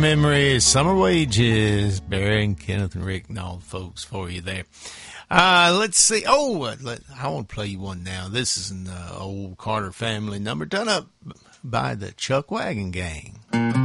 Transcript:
Memories, Summer Wages, Barry and Kenneth and Rick and all the folks for you there. Let's see. I want to play you one now. This is an old Carter family number done up by the Chuck Wagon Gang.